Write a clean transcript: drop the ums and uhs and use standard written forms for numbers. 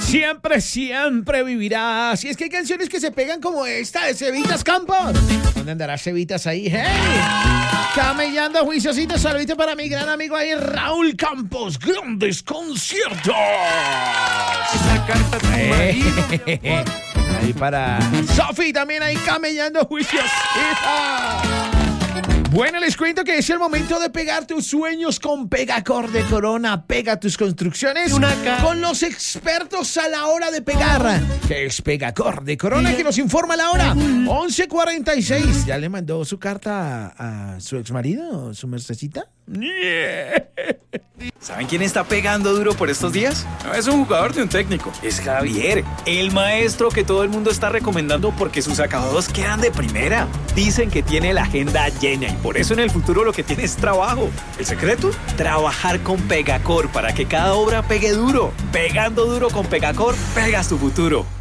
Siempre, siempre vivirás. Y es que hay canciones que se pegan como esta de Cevitas Campos. ¿Dónde andará Cevitas ahí? ¡Hey! Camellando juiciosito. Saludito para mi gran amigo ahí, Raúl Campos. Grandes conciertos. Esa carta a tu marido. Ahí para Sofi también ahí camellando juiciosita. Bueno, les cuento que es el momento de pegar tus sueños con Pegacor de Corona. Pega tus construcciones con los expertos a la hora de pegar. Que es Pegacor de Corona, que nos informa la hora. 11:46. ¿Ya le mandó su carta a su exmarido, su mercecita? ¿Saben quién está pegando duro por estos días? No es un jugador ni un técnico, es Javier, el maestro que todo el mundo está recomendando porque sus acabados quedan de primera. Dicen que tiene la agenda llena y por eso en el futuro lo que tiene es trabajo. ¿El secreto? Trabajar con Pegacor para que cada obra pegue duro. Pegando duro con Pegacor, pegas tu futuro.